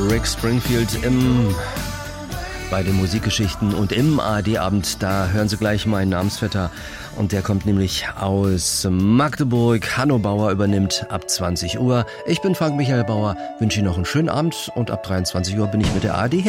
Rick Springfield bei den Musikgeschichten und im ARD-Abend, da hören Sie gleich meinen Namensvetter und der kommt nämlich aus Magdeburg. Hanno Bauer übernimmt ab 20 Uhr. Ich bin Frank Michael Bauer, wünsche Ihnen noch einen schönen Abend und ab 23 Uhr bin ich mit der ARD